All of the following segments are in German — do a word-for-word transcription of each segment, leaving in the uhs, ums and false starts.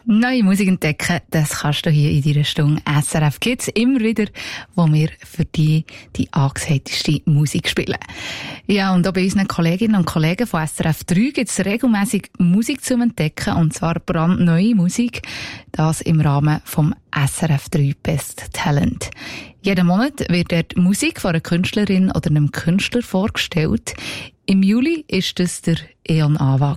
Neue Musik entdecken, das kannst du hier in deiner Stunde S R F Kids immer wieder, wo wir für dich die angesagteste Musik spielen. Ja, und auch bei unseren Kolleginnen und Kollegen von S R F drei gibt es regelmässig Musik zu entdecken, und zwar brandneue Musik, das im Rahmen vom S R F drei Best Talent. Jeden Monat wird dort Musik von einer Künstlerin oder einem Künstler vorgestellt. Im Juli war das der Eon Ava.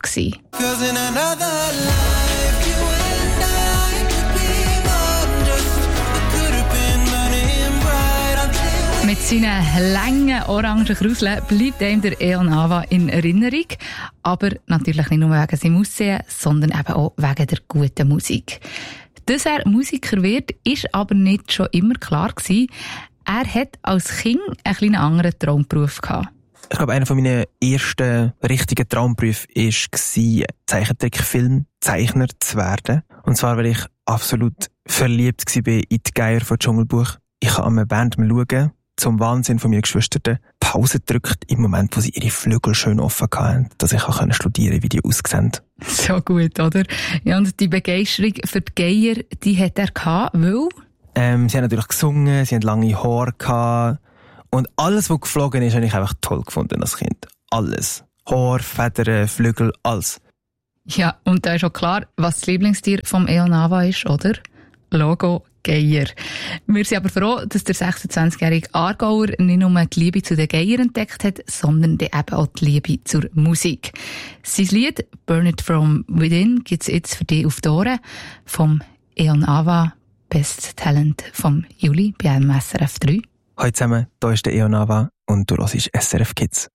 Mit seinen langen orangen Kruseln bleibt ihm der Eon Ava in Erinnerung. Aber natürlich nicht nur wegen seinem Aussehen, sondern eben auch wegen der guten Musik. Dass er Musiker wird, ist aber nicht schon immer klar gewesen. Er hat als Kind einen kleinen anderen Traumberuf gehabt. Ich glaube, einer meiner ersten richtigen Traumberufe war, Zeichentrickfilmzeichner zu werden. Und zwar, weil ich absolut verliebt war in die Geier von Dschungelbuch. Ich habe an einer Band schauen, zum Wahnsinn von meinen Geschwistern, Pause gedrückt im Moment, wo sie ihre Flügel schön offen hatten, dass ich auch studieren konnte, wie die aussehen. So gut, oder? Ja, und die Begeisterung für die Geier, die hat er gehabt, weil? Ähm, sie haben natürlich gesungen, sie haben lange Haare gehabt. Und alles, was geflogen ist, habe ich einfach toll gefunden als Kind. Alles. Haar, Federn, Flügel, alles. Ja, und da ist auch klar, was das Lieblingstier vom Eon Ava ist, oder? Logo Geier. Wir sind aber froh, dass der sechsundzwanzigjährige Aargauer nicht nur die Liebe zu den Geiern entdeckt hat, sondern eben auch die Liebe zur Musik. Sein Lied «Burn It From Within» gibt es jetzt für dich auf die Ohren vom Eon Ava, Best Talent vom Juli bei S R F drei. Hallo zusammen, hier ist der Eon Ava und du hörst S R F Kids.